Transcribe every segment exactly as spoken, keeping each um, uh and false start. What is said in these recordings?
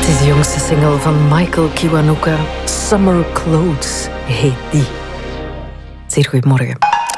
Het is de jongste single van Michael Kiwanuka. Summer Clothes heet die. Zeer goedemorgen.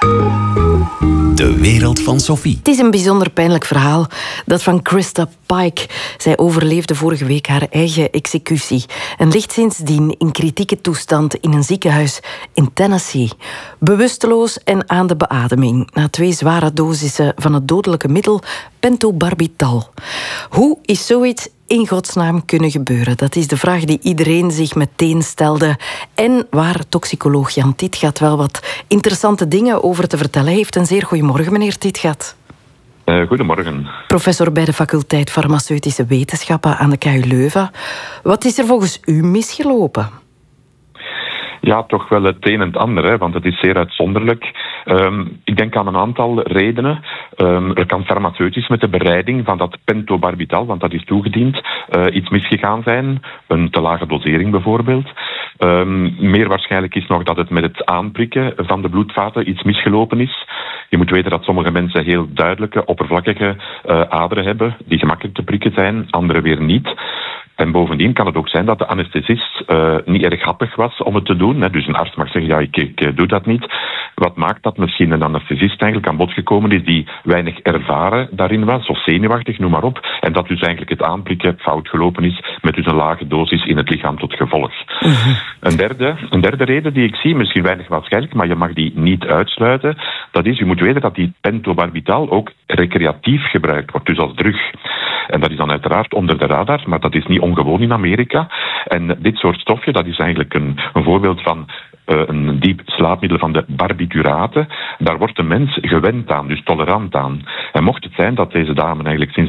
De wereld van Sophie. Het is een bijzonder pijnlijk verhaal, dat van Krista Pike. Zij overleefde vorige week haar eigen executie en ligt sindsdien in kritieke toestand in een ziekenhuis in Tennessee. Bewusteloos en aan de beademing na twee zware dosissen van het dodelijke middel pentobarbital. Hoe is zoiets in godsnaam kunnen gebeuren? Dat is de vraag die iedereen zich meteen stelde. En waar toxicoloog Jan Titgat wel wat interessante dingen over te vertellen heeft. Een zeer goedemorgen, meneer Titgat. Uh, goedemorgen. Professor bij de faculteit Farmaceutische Wetenschappen aan de K U Leuven. Wat is er volgens u misgelopen? Ja, toch wel het een en het ander, hè, want het is zeer uitzonderlijk. Um, ik denk aan een aantal redenen. Um, er kan farmaceutisch met de bereiding van dat pentobarbital, want dat is toegediend, uh, iets misgegaan zijn. Een te lage dosering bijvoorbeeld. Um, meer waarschijnlijk is nog dat het met het aanprikken van de bloedvaten iets misgelopen is. Je moet weten dat sommige mensen heel duidelijke, oppervlakkige uh, aderen hebben, die gemakkelijk te prikken zijn, andere weer niet. En bovendien kan het ook zijn dat de anesthesist uh, niet erg happig was om het te doen. Hè. Dus een arts mag zeggen, ja, ik, ik doe dat niet. Wat maakt dat misschien een anesthesist eigenlijk aan bod gekomen is die weinig ervaren daarin was, of zenuwachtig, noem maar op. En dat dus eigenlijk het aanprikken fout gelopen is, met dus een lage dosis in het lichaam tot gevolg. Uh-huh. Een, derde, een derde reden die ik zie, misschien weinig waarschijnlijk, maar je mag die niet uitsluiten, dat is, je moet weten dat die pentobarbital ook recreatief gebruikt wordt, dus als drug. En dat is dan uiteraard onder de radar, maar dat is niet ongewoon in Amerika. En dit soort stofje, dat is eigenlijk een, een voorbeeld van uh, een diep slaapmiddel van de barbituraten. Daar wordt de mens gewend aan, dus tolerant aan. En mocht het zijn dat deze dame eigenlijk sinds